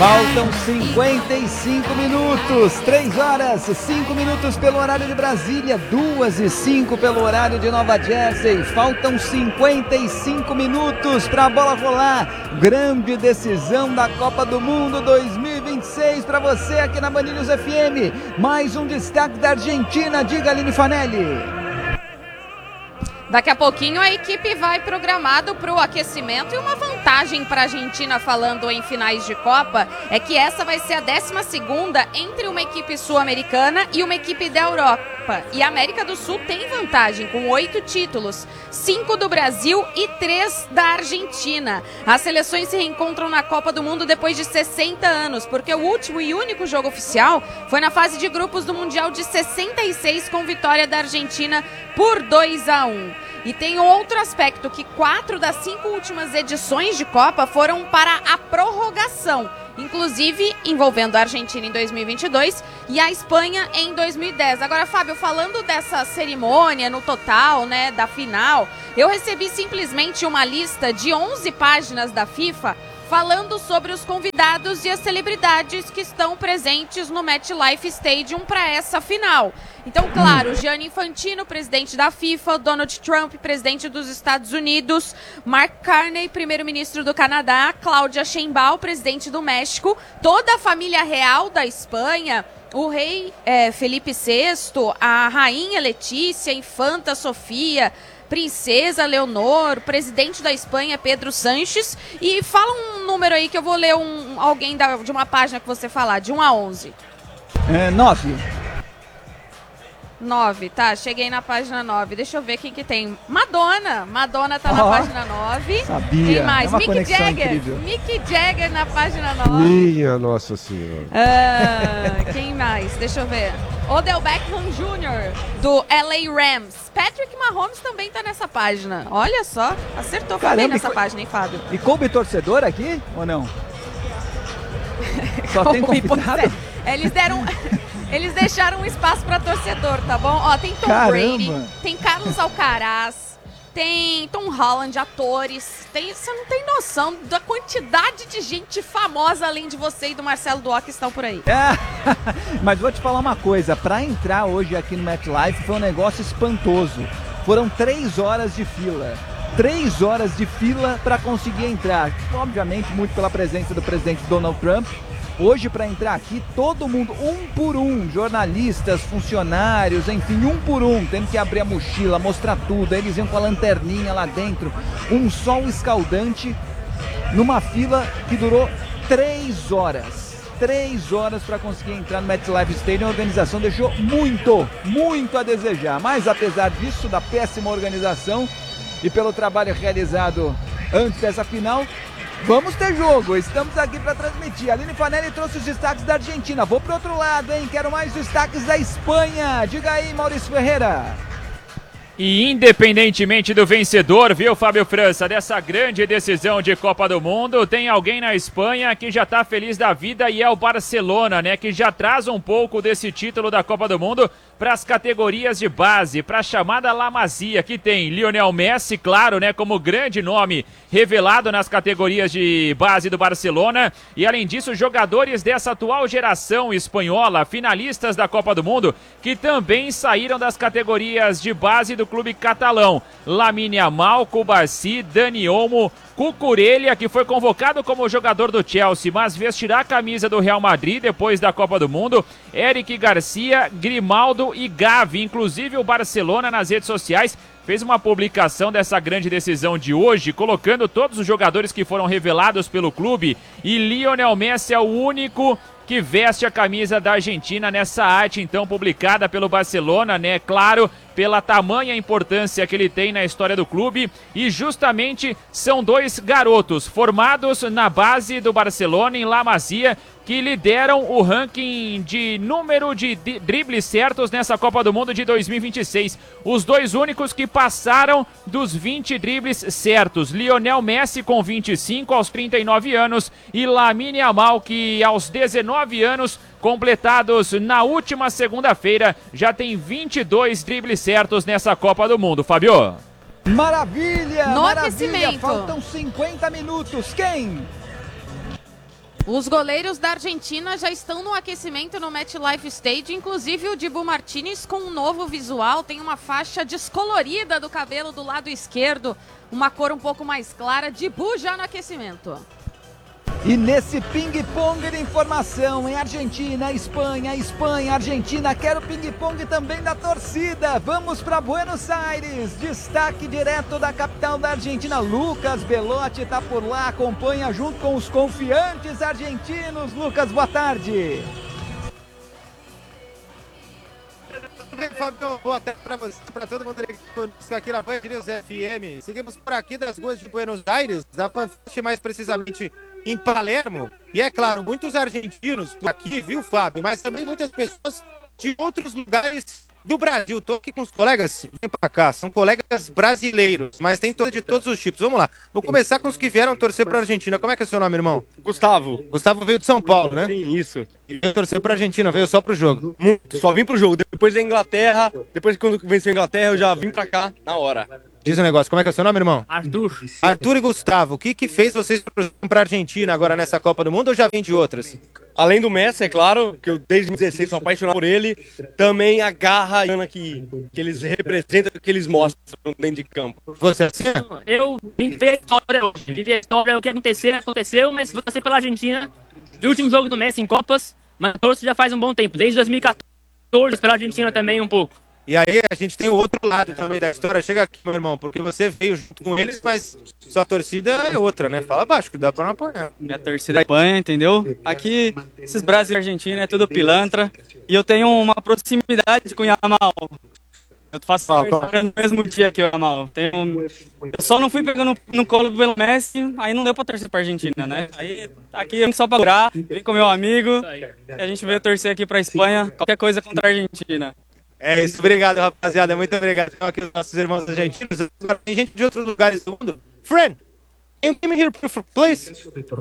Faltam 55 minutos, 3 horas, 5 minutos pelo horário de Brasília, 2:05 pelo horário de Nova Jersey. Faltam 55 minutos para a bola rolar. Grande decisão da Copa do Mundo 2026 para você aqui na Band News FM. Mais um destaque da Argentina, diga, Aline Fanelli. Daqui a pouquinho a equipe vai programado para o aquecimento, e uma vantagem para a Argentina, falando em finais de Copa, é que essa vai ser a 12ª entre uma equipe sul-americana e uma equipe da Europa. E a América do Sul tem vantagem, com 8 títulos, 5 do Brasil e 3 da Argentina. As seleções se reencontram na Copa do Mundo depois de 60 anos, porque o último e único jogo oficial foi na fase de grupos do Mundial de 66, com vitória da Argentina por 2-1. E tem outro aspecto, que 4 das 5 últimas edições de Copa foram para a prorrogação, inclusive envolvendo a Argentina em 2022 e a Espanha em 2010. Agora, Fábio, falando dessa cerimônia no total, né, da final, eu recebi simplesmente uma lista de 11 páginas da FIFA falando sobre os convidados e as celebridades que estão presentes no MetLife Stadium para essa final. Então, claro, Gianni Infantino, presidente da FIFA, Donald Trump, presidente dos Estados Unidos, Mark Carney, primeiro-ministro do Canadá, Cláudia Sheinbaum, presidente do México, toda a família real da Espanha, o rei Felipe VI, a rainha Letícia, infanta Sofia, princesa Leonor, presidente da Espanha Pedro Sánchez. E fala um número aí que eu vou ler alguém de uma página que você falar, de 1 a 11. 9, tá, cheguei na página 9. Deixa eu ver quem que tem. Madonna tá na página 9. Sabia. Quem mais? É uma conexão Jagger. incrível. Mick Jagger na página 9. Minha Nossa Senhora. Quem mais? Deixa eu ver. Odell Beckham Jr. do LA Rams. Patrick Mahomes também tá nessa página. Olha só, acertou bem nessa página, hein, Fábio? E coube torcedor aqui ou não? Só tem convidado? Eles deixaram um espaço para torcedor, tá bom? Ó, tem Tom Brady, tem Carlos Alcaraz, tem Tom Holland, atores. Você não tem noção da quantidade de gente famosa, além de você e do Marcelo Duó, que estão por aí. Mas vou te falar uma coisa, para entrar hoje aqui no MetLife foi um negócio espantoso. Foram 3 horas de fila. 3 horas de fila para conseguir entrar. Obviamente, muito pela presença do presidente Donald Trump. Hoje, para entrar aqui, todo mundo, um por um, jornalistas, funcionários, enfim, um por um, tendo que abrir a mochila, mostrar tudo. Eles iam com a lanterninha lá dentro, um sol escaldante, numa fila que durou 3 horas. 3 horas para conseguir entrar no MetLife Stadium. A organização deixou muito a desejar. Mas, apesar disso, da péssima organização e pelo trabalho realizado antes dessa final, vamos ter jogo, estamos aqui para transmitir. A Aline Fanelli trouxe os destaques da Argentina. Vou pro outro lado, hein? Quero mais destaques da Espanha. Diga aí, Maurício Ferreira. E independentemente do vencedor, viu, Fábio França, dessa grande decisão de Copa do Mundo, tem alguém na Espanha que já tá feliz da vida, e é o Barcelona, né? Que já traz um pouco desse título da Copa do Mundo para as categorias de base, para a chamada La Masia, que tem Lionel Messi, claro, né, como grande nome revelado nas categorias de base do Barcelona, e além disso, jogadores dessa atual geração espanhola, finalistas da Copa do Mundo, que também saíram das categorias de base do clube catalão. Lamine Yamal, Cubarsí, Dani Olmo, Cucurella, que foi convocado como jogador do Chelsea, mas vestirá a camisa do Real Madrid depois da Copa do Mundo, Eric Garcia, Grimaldo e Gavi. Inclusive o Barcelona, nas redes sociais, fez uma publicação dessa grande decisão de hoje, colocando todos os jogadores que foram revelados pelo clube, e Lionel Messi é o único que veste a camisa da Argentina nessa arte, então, publicada pelo Barcelona, né? Claro, pela tamanha importância que ele tem na história do clube, e justamente são 2 garotos formados na base do Barcelona, em La Masia, que lideram o ranking de número de dribles certos nessa Copa do Mundo de 2026. Os 2 únicos que passaram dos 20 dribles certos. Lionel Messi com 25 aos 39 anos e Lamine Yamal, que aos 19 anos, completados na última segunda-feira, já tem 22 dribles certos nessa Copa do Mundo. Fábio. Maravilha! No maravilha! aquecimento. Faltam 50 minutos. Quem? Os goleiros da Argentina já estão no aquecimento no MetLife Stadium, inclusive o Dibu Martínez com um novo visual, tem uma faixa descolorida do cabelo do lado esquerdo, uma cor um pouco mais clara. Dibu já no aquecimento. E nesse ping-pong de informação em Argentina, Espanha, Argentina, quero ping-pong também da torcida. Vamos para Buenos Aires, destaque direto da capital da Argentina. Lucas Belotti está por lá, acompanha junto com os confiantes argentinos. Lucas, boa tarde. Tudo bem, Fábio? Boa tarde para você, para todo mundo aqui na Band News FM. Seguimos por aqui das ruas de Buenos Aires, da Fanfest, mais precisamente em Palermo. E é claro, muitos argentinos por aqui, viu, Fábio? Mas também muitas pessoas de outros lugares do Brasil. Tô aqui com os colegas, vem pra cá, são colegas brasileiros, mas tem de todos os tipos. Vamos lá, vou começar com os que vieram torcer pra Argentina. Como é que é o seu nome, irmão? Gustavo. Gustavo veio de São Paulo, né? Sim, isso. E veio torcer pra Argentina, veio só pro jogo. Muito. Só vim pro jogo. Depois da Inglaterra, depois que quando venceu a Inglaterra, eu já vim pra cá na hora. Diz um negócio, como é que é o seu nome, irmão? Arthur. Arthur e Gustavo, o que fez vocês pra Argentina agora nessa Copa do Mundo ou já vem de outras? Além do Messi, é claro, que eu desde 2016 sou apaixonado por ele, também a garra que eles representam, que eles mostram dentro de campo. Você assim? Eu vivi a história hoje. Vivi a história, o que aconteceu, mas vou torcer pela Argentina. O último jogo do Messi em Copas, mas torço já faz um bom tempo, desde 2014, pela Argentina também um pouco. E aí a gente tem o outro lado também da história. Chega aqui, meu irmão, porque você veio junto com eles, mas sua torcida é outra, né? Fala baixo, que dá pra não apoiar. Minha torcida é Espanha, entendeu? Aqui, esses Brasil e Argentina é tudo pilantra. E eu tenho uma proximidade com o Yamal. Eu faço no mesmo dia que o Yamal. Eu só não fui pegando no colo pelo Messi, aí não deu pra torcer pra Argentina, né? Aí aqui eu vim só pra durar, vim com meu amigo, e a gente veio torcer aqui pra Espanha, qualquer coisa contra a Argentina. É isso, obrigado, rapaziada. Muito obrigado. Estão aqui os nossos irmãos argentinos. Tem gente de outros lugares do mundo. Friend, can you come here, please?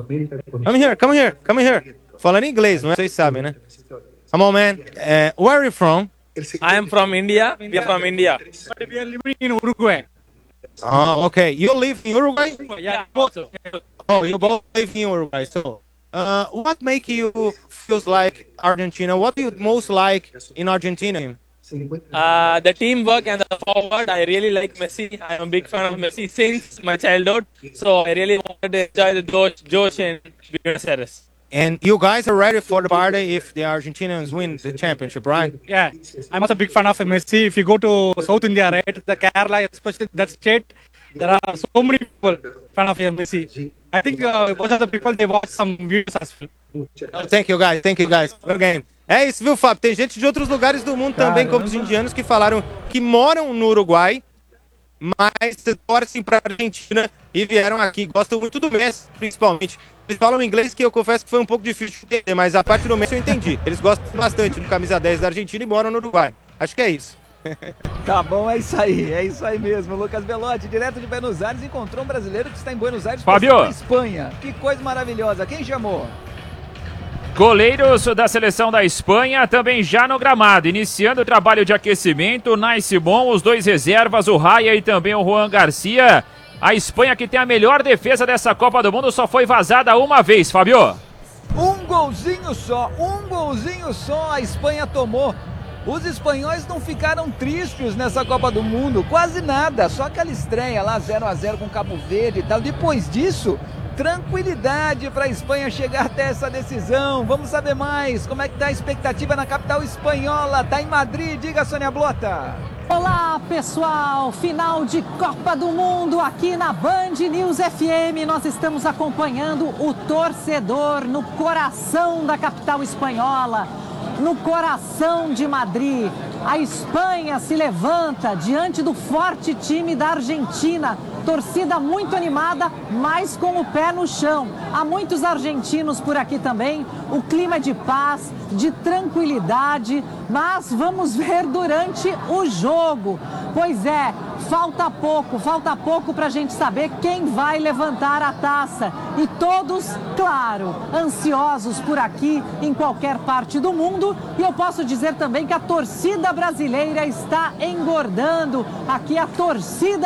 Come here. Falando em inglês, não é? Vocês sabem, né? Come on, man. Where are you from? I am from India. We are from India. But we are living in Uruguay. Oh, okay. You live in Uruguay? Yeah, Oh, you both live in Uruguay. So, what make you feels like Argentina? What do you most like in Argentina? The teamwork and the forward. I really like Messi. I am a big fan of Messi since my childhood. So I really wanted to enjoy the Josh and Buenos Aires. And you guys are ready for the party if the Argentinians win the championship, right? Yeah, I'm also a big fan of Messi. If you go to South India, right, the Kerala, especially that state, there are so many people fan of Messi. I think most of the people, they watch some videos as well. Thank you, guys. Good game. É isso, viu, Fábio? Tem gente de outros lugares do mundo também, como os indianos, que falaram que moram no Uruguai, mas torcem pra Argentina e vieram aqui. Gostam muito do Messi, principalmente. Eles falam inglês que eu confesso que foi um pouco difícil de entender, mas a parte do Messi eu entendi. Eles gostam bastante do camisa 10 da Argentina e moram no Uruguai. Acho que é isso. Tá bom, é isso aí mesmo. Lucas Belotti, direto de Buenos Aires, encontrou um brasileiro que está em Buenos Aires, Fábio. Espanha. Que coisa maravilhosa. Quem chamou? Goleiros da seleção da Espanha também já no gramado, iniciando o trabalho de aquecimento. Nice bom, os dois reservas, o Raya e também o Juan Garcia. A Espanha, que tem a melhor defesa dessa Copa do Mundo, só foi vazada uma vez, Fábio. Um golzinho só a Espanha tomou. Os espanhóis não ficaram tristes nessa Copa do Mundo, quase nada, só aquela estreia lá 0-0 com Cabo Verde e tal. Depois disso, tranquilidade para a Espanha chegar até essa decisão. Vamos saber mais, como é que tá a expectativa na capital espanhola? Tá em Madrid, diga, Sônia Blota. Olá, pessoal, final de Copa do Mundo aqui na Band News FM. Nós estamos acompanhando o torcedor no coração da capital espanhola, no coração de Madrid. A Espanha se levanta diante do forte time da Argentina. Torcida muito animada, mas com o pé no chão. Há muitos argentinos por aqui também. O clima de paz, de tranquilidade. Mas vamos ver durante o jogo. Pois é, falta pouco para a gente saber quem vai levantar a taça. E todos, claro, ansiosos por aqui, em qualquer parte do mundo. E eu posso dizer também que a torcida brasileira está engordando. Aqui a torcida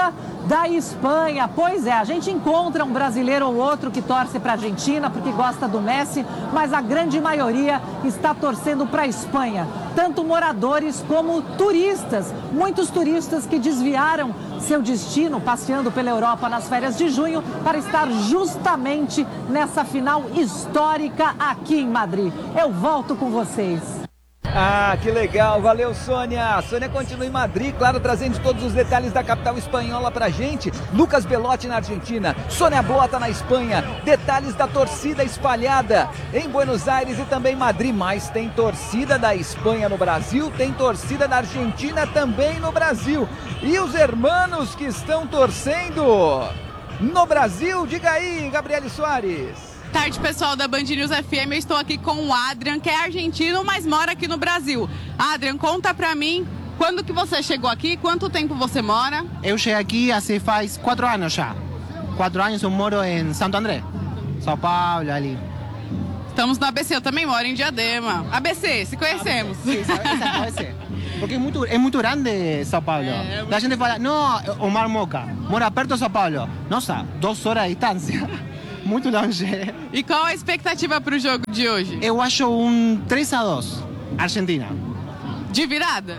da Espanha. Pois é, a gente encontra um brasileiro ou outro que torce para a Argentina porque gosta do Messi, mas a grande maioria está torcendo para a Espanha. Tanto moradores como turistas. Muitos turistas que desviaram seu destino passeando pela Europa nas férias de junho para estar justamente nessa final histórica aqui em Madrid. Eu volto com vocês. Ah, que legal, valeu Sônia. Sônia continua em Madrid, claro, trazendo todos os detalhes da capital espanhola pra gente. Lucas Belotti na Argentina, Sônia Blota na Espanha, detalhes da torcida espalhada em Buenos Aires e também Madrid. Mas tem torcida da Espanha no Brasil, tem torcida da Argentina também no Brasil. E os hermanos que estão torcendo no Brasil, diga aí, Gabriele Soares. Boa tarde, pessoal da Band News FM. Eu estou aqui com o Adrian, que é argentino, mas mora aqui no Brasil. Adrian, conta pra mim, quando que você chegou aqui? Quanto tempo você mora? Eu cheguei aqui faz 4 anos já. 4 anos eu moro em Santo André, São Paulo, ali. Estamos no ABC, eu também moro em Diadema. ABC, se conhecemos. ABC, sim, ABC. Porque é muito grande São Paulo. A gente fala, não, o Mar Moca, mora perto de São Paulo. Nossa, 2 horas de distância. Muito longe. E qual a expectativa para o jogo de hoje? Eu acho um 3-2, Argentina. De virada?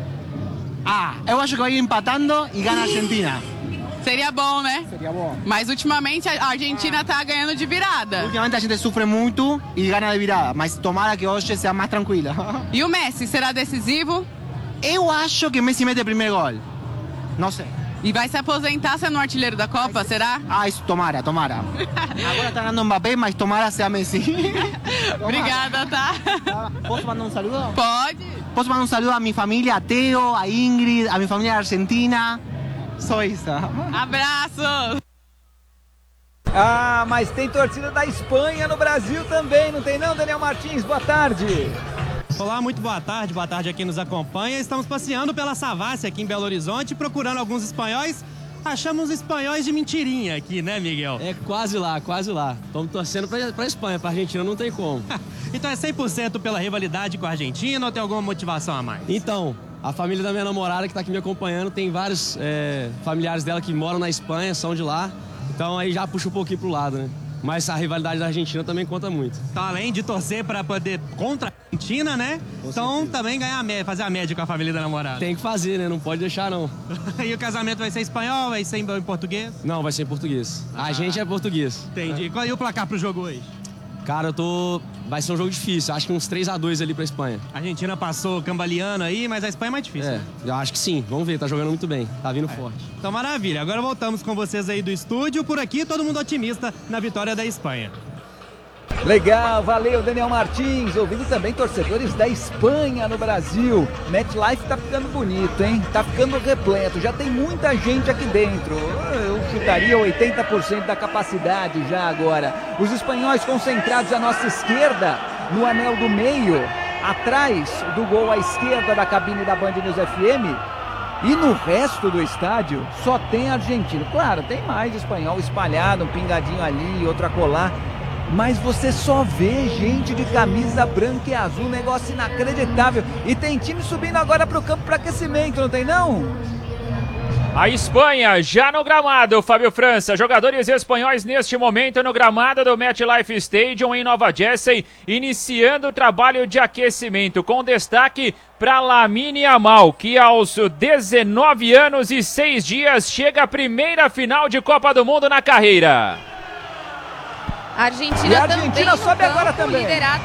Eu acho que vai empatando e ganha a Argentina. Seria bom, né? Seria bom. Mas ultimamente a Argentina tá ganhando de virada. Ultimamente a gente sofre muito e ganha de virada, mas tomara que hoje seja mais tranquila. E o Messi, será decisivo? Eu acho que Messi mete o primeiro gol. Não sei. E vai se aposentar sendo artilheiro da Copa, será? Isso, tomara. Agora tá dando Mbappé, mas tomara seja Messi. Obrigada, tá? Posso mandar um saludo? Pode. Posso mandar um saludo a minha família, a Teo, a Ingrid, a minha família argentina. Só isso. Abraço! Mas tem torcida da Espanha no Brasil também, não tem não, Daniel Martins? Boa tarde. Olá, muito boa tarde a quem nos acompanha. Estamos passeando pela Savassi aqui em Belo Horizonte, procurando alguns espanhóis. Achamos espanhóis de mentirinha aqui, né, Miguel? É quase lá. Estamos torcendo pra Espanha, pra Argentina não tem como. Então é 100% pela rivalidade com a Argentina ou tem alguma motivação a mais? Então, a família da minha namorada que tá aqui me acompanhando, tem vários familiares dela que moram na Espanha, são de lá. Então aí já puxa um pouquinho pro lado, né? Mas a rivalidade da Argentina também conta muito. Então, além de torcer para poder contra a Argentina, né? Então, também fazer a média com a família da namorada. Tem que fazer, né? Não pode deixar, não. E o casamento vai ser espanhol, vai ser em português? Não, vai ser em português. A gente é português. Entendi. Qual é o placar pro jogo hoje? Cara, vai ser um jogo difícil. Acho que uns 3-2 ali pra Espanha. A Argentina passou cambaleando aí, mas a Espanha é mais difícil. Né? Eu acho que sim. Vamos ver, tá jogando muito bem. Tá vindo forte. Então, maravilha. Agora voltamos com vocês aí do estúdio. Por aqui, todo mundo otimista na vitória da Espanha. Legal, valeu Daniel Martins, ouvindo também torcedores da Espanha no Brasil. MetLife tá ficando bonito, hein? Tá ficando repleto, já tem muita gente aqui dentro. Eu chutaria 80% da capacidade já agora. Os espanhóis concentrados à nossa esquerda, no anel do meio, atrás do gol à esquerda da cabine da Band News FM. E no resto do estádio só tem argentino. Claro, tem mais espanhol espalhado, um pingadinho ali, outro acolá. Mas você só vê gente de camisa branca e azul, negócio inacreditável. E tem time subindo agora pro campo para aquecimento, não tem não? A Espanha já no gramado, Fábio França. Jogadores espanhóis neste momento no gramado do MetLife Stadium em Nova Jersey, iniciando o trabalho de aquecimento, com destaque para Lamine Yamal, que aos 19 anos e 6 dias chega à primeira final de Copa do Mundo na carreira. A Argentina também sobe agora também.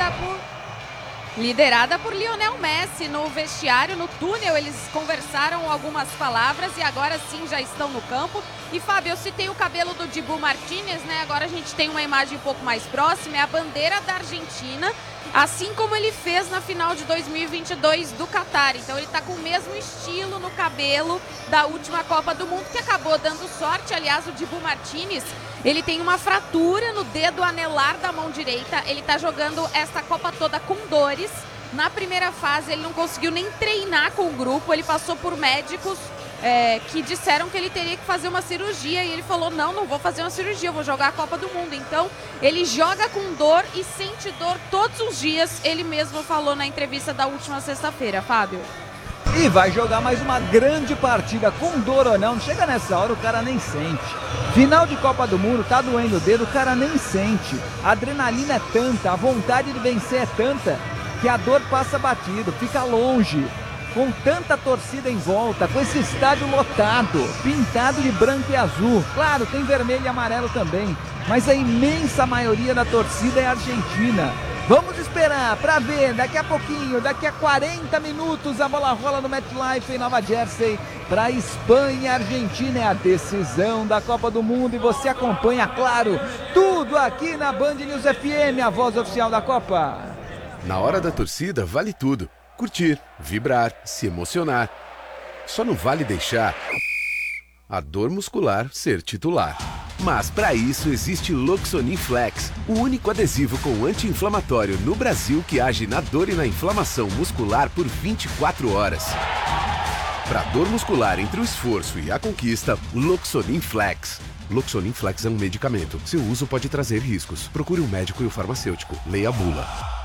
Liderada por Lionel Messi no vestiário, no túnel, eles conversaram algumas palavras e agora sim já estão no campo. E Fábio, eu citei o cabelo do Dibu Martínez, né? Agora a gente tem uma imagem um pouco mais próxima, é a bandeira da Argentina, assim como ele fez na final de 2022 do Catar. Então ele tá com o mesmo estilo no cabelo da última Copa do Mundo, que acabou dando sorte. Aliás, o Dibu Martínez, ele tem uma fratura no dedo anelar da mão direita. Ele tá jogando esta Copa toda com dores. Na primeira fase ele não conseguiu nem treinar com o grupo, ele passou por médicos que disseram que ele teria que fazer uma cirurgia e ele falou, não vou fazer uma cirurgia, eu vou jogar a Copa do Mundo. Então ele joga com dor e sente dor todos os dias, ele mesmo falou na entrevista da última sexta-feira, Fábio. E vai jogar mais uma grande partida com dor ou não. Chega nessa hora, o cara nem sente. Final de Copa do Mundo, tá doendo o dedo, o cara nem sente. A adrenalina é tanta, a vontade de vencer é tanta, que a dor passa batido, fica longe. Com tanta torcida em volta, com esse estádio lotado, pintado de branco e azul. Claro, tem vermelho e amarelo também, mas a imensa maioria da torcida é argentina. Vamos esperar para ver, daqui a pouquinho, daqui a 40 minutos, a bola rola no MetLife em Nova Jersey. Para Espanha e Argentina é a decisão da Copa do Mundo e você acompanha, claro, tudo aqui na Band News FM, a voz oficial da Copa. Na hora da torcida, vale tudo. Curtir, vibrar, se emocionar. Só não vale deixar a dor muscular ser titular. Mas para isso existe Loxonin Flex, o único adesivo com anti-inflamatório no Brasil que age na dor e na inflamação muscular por 24 horas. Para dor muscular entre o esforço e a conquista, Loxonin Flex. Loxonin Flex é um medicamento. Seu uso pode trazer riscos. Procure um médico e o farmacêutico. Leia a bula.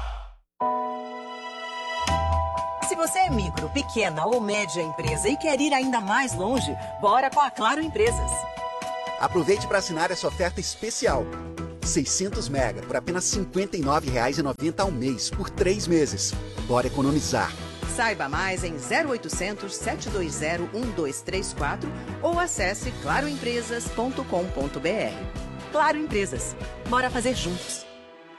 Se você é micro, pequena ou média empresa e quer ir ainda mais longe, bora com a Claro Empresas. Aproveite para assinar essa oferta especial. 600 mega por apenas R$ 59,90 ao mês, por 3 meses. Bora economizar. Saiba mais em 0800 720 1234 ou acesse claroempresas.com.br. Claro Empresas. Bora fazer juntos.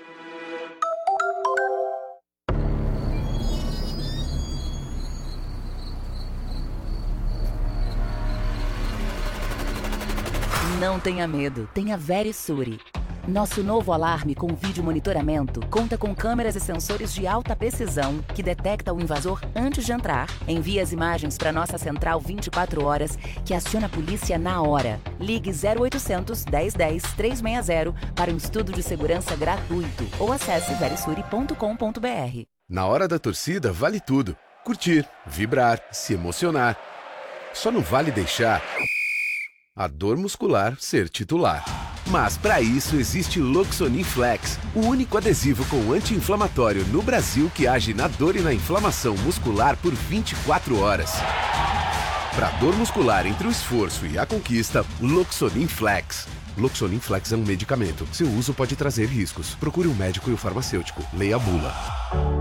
Não tenha medo, tenha Verisure. Nosso novo alarme com vídeo monitoramento conta com câmeras e sensores de alta precisão que detecta o invasor antes de entrar, envia as imagens para nossa central 24 horas que aciona a polícia na hora. Ligue 0800 1010 360 para um estudo de segurança gratuito ou acesse verisure.com.br. Na hora da torcida, vale tudo. Curtir, vibrar, se emocionar. Só não vale deixar a dor muscular ser titular. Mas para isso existe Loxonin Flex, o único adesivo com anti-inflamatório no Brasil que age na dor e na inflamação muscular por 24 horas. Para dor muscular entre o esforço e a conquista, Loxonin Flex. Loxonin Flex é um medicamento. Seu uso pode trazer riscos. Procure um médico e o farmacêutico. Leia a bula.